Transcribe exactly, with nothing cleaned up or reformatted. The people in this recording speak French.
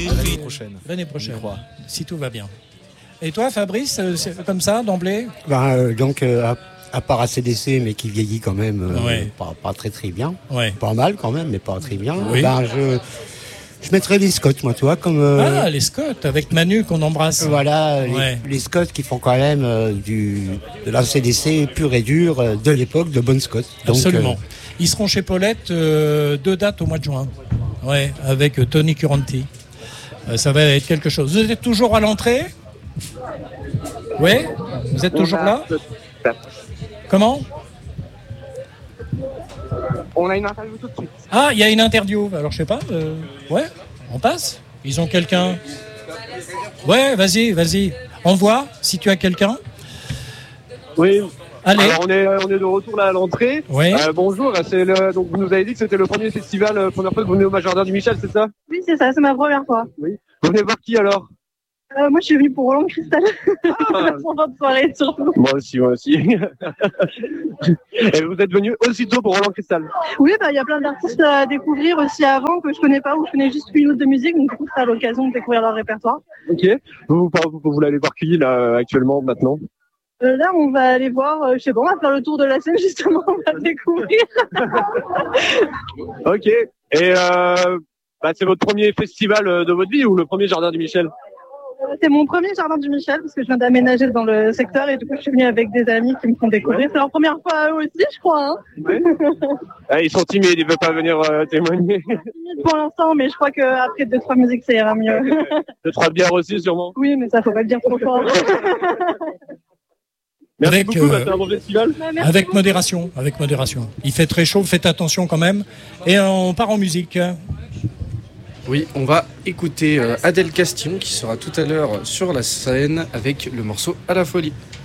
L'année prochaine. L'année prochaine, si tout va bien. Et toi, Fabrice, c'est comme ça, d'emblée ? Ben, euh, donc, euh, à, à part A C D C, mais qui vieillit quand même euh, Ouais. pas, pas très très bien. Ouais. Pas mal quand même, mais pas très bien. Oui. Ben, je, je mettrais les Scott, moi, tu vois, comme... Euh, Ah, les Scott, avec Manu qu'on embrasse. Voilà, Ouais. les, les Scott qui font quand même euh, du, de l'A C D C pur et dur euh, de l'époque de Bon Scott. Donc, Absolument. euh, Ils seront chez Paulette, euh, deux dates au mois de juin. Ouais, avec euh, Tony Curanti. Euh, ça va être quelque chose. Vous êtes toujours à l'entrée ? Oui ? Vous êtes toujours là ? Comment ? On a une interview tout de suite. Ah, il y a une interview. Alors, je sais pas. Euh, ouais, on passe ? Ils ont quelqu'un ? Ouais, vas-y, vas-y. Envoie, si tu as quelqu'un. Oui. Allez. Alors on est, on est de retour là à l'entrée. Oui. Euh, bonjour, c'est le, donc vous nous avez dit que c'était le premier festival, la première fois que vous venez au Majordin du Michel, c'est ça ? Oui, c'est ça, c'est ma première fois. Oui. Vous venez voir qui alors ? Euh, moi, je suis venue pour Roland Cristal. Ah. Pour votre soirée, surtout. Moi aussi, moi aussi. Et vous êtes venu aussitôt pour Roland Cristal ? Oui, bah, il y a plein d'artistes à découvrir aussi avant que je connais pas ou je connais juste une ou deux musiques, donc du coup, c'est à l'occasion de découvrir leur répertoire. Ok. Vous, vous, vous voulez aller voir qui là actuellement, maintenant ? Euh, là, on va aller voir, euh, je sais pas, on va faire le tour de la scène justement, on va découvrir. Ok. Et euh, bah, c'est votre premier festival de votre vie ou le premier Jardin du Michel ? C'est mon premier Jardin du Michel parce que je viens d'aménager dans le secteur et du coup je suis venue avec des amis qui me font découvrir. C'est leur première fois à eux aussi, je crois. Hein. Ouais. Ah, ils sont timides, ils veulent pas venir euh, témoigner. Timides pour l'instant, mais je crois qu'après deux trois musiques ça ira mieux. Deux trois bières aussi sûrement. Oui, mais ça faut pas le dire trop fort. Merci Avec, beaucoup, euh, bah, c'est un bon festival. Bah, merci Avec beaucoup. modération, avec modération. Il fait très chaud, faites attention quand même. Et on part en musique. Oui, on va écouter euh, Adèle Castillon qui sera tout à l'heure sur la scène avec le morceau À la folie.